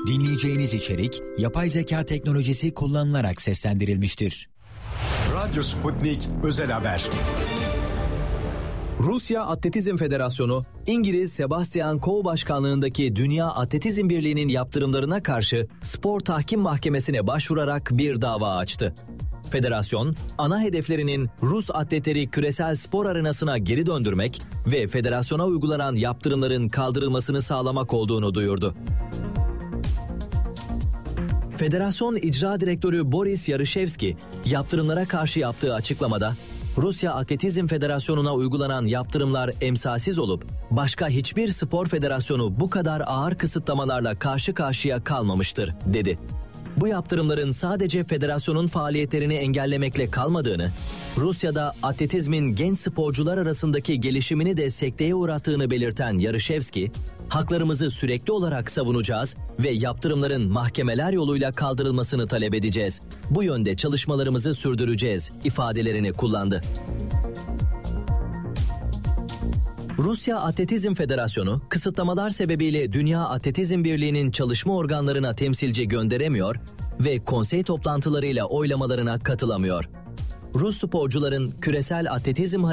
Dinleyeceğiniz içerik, yapay zeka teknolojisi kullanılarak seslendirilmiştir. Radyo Sputnik Özel Haber. Rusya Atletizm Federasyonu, İngiliz Sebastian Coe başkanlığındaki Dünya Atletizm Birliği'nin yaptırımlarına karşı Spor Tahkim Mahkemesi'ne başvurarak bir dava açtı. Federasyon, ana hedeflerinin Rus atletleri küresel spor arenasına geri döndürmek ve federasyona uygulanan yaptırımların kaldırılmasını sağlamak olduğunu duyurdu. Federasyon İcra Direktörü Boris Yaroshevski, yaptırımlara karşı yaptığı açıklamada, Rusya Atletizm Federasyonu'na uygulanan yaptırımlar emsalsiz olup, başka hiçbir spor federasyonu bu kadar ağır kısıtlamalarla karşı karşıya kalmamıştır, dedi. Bu yaptırımların sadece federasyonun faaliyetlerini engellemekle kalmadığını, Rusya'da atletizmin genç sporcular arasındaki gelişimini de sekteye uğrattığını belirten Yaroshevski, haklarımızı sürekli olarak savunacağız ve yaptırımların mahkemeler yoluyla kaldırılmasını talep edeceğiz. Bu yönde çalışmalarımızı sürdüreceğiz ifadelerini kullandı. Rusya Atletizm Federasyonu, kısıtlamalar sebebiyle Dünya Atletizm Birliği'nin çalışma organlarına temsilci gönderemiyor ve konsey toplantılarıyla oylamalarına katılamıyor. Rus sporcuların küresel atletizm